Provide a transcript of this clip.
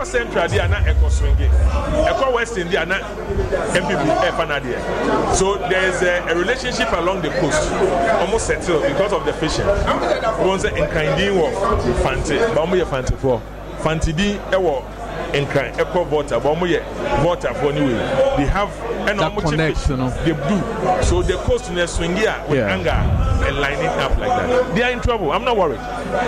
Eco Central dia na Eco Swingi. Eco West India na MPP Fanadia. So there is a relationship along the coast, almost settled because of the fishing. One say in Kandi of Fanti, but we Fanti for Fanti D Ewo in Kind Eco Water, but we water for anyway. They have an connection. They do. So the coast in the Swingia with anger and lining up like that. They are in trouble. I'm not worried.